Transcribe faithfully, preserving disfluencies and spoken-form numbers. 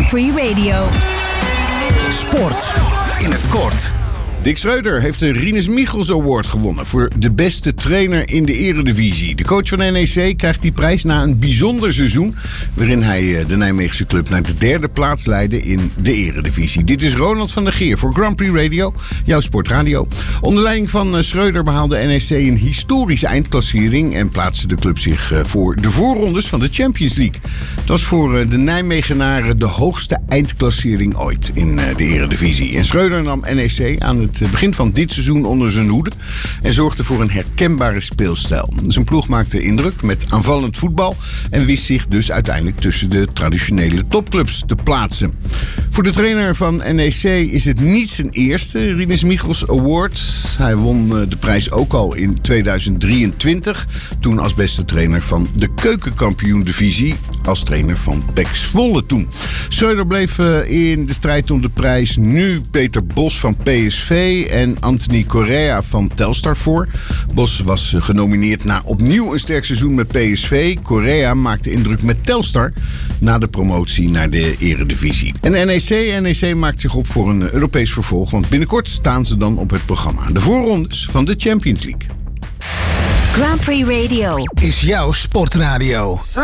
Prix Radio. Sport in het kort. Dick Schreuder heeft de Rinus Michels Award gewonnen voor de beste trainer in de Eredivisie. De coach van N E C krijgt die prijs na een bijzonder seizoen, waarin hij de Nijmeegse club naar de derde plaats leidde in de Eredivisie. Dit is Ronald van der Geer voor Grand Prix Radio, jouw sportradio. Onder leiding van Schreuder behaalde N E C een historische eindklassering en plaatste de club zich voor de voorrondes van de Champions League. Het was voor de Nijmegenaren de hoogste eindklassering ooit in de Eredivisie. En Schreuder nam N E C aan het het begin van dit seizoen onder zijn hoede en zorgde voor een herkenbare speelstijl. Zijn ploeg maakte indruk met aanvallend voetbal en wist zich dus uiteindelijk tussen de traditionele topclubs te plaatsen. Voor de trainer van N E C is het niet zijn eerste Rinus Michels Award. Hij won de prijs ook al in tweeduizend drieëntwintig, toen als beste trainer van de keukenkampioen-divisie, als trainer van P E C Zwolle toen. Schreuder bleef in de strijd om de prijs nu Peter Bos van P S V en Anthony Correa van Telstar voor. Bos was genomineerd na opnieuw een sterk seizoen met P S V. Correa maakte indruk met Telstar na de promotie naar de Eredivisie. En N E C, N E C maakt zich op voor een Europees vervolg, want binnenkort staan ze dan op het programma. De voorrondes van de Champions League. Grand Prix Radio is jouw sportradio.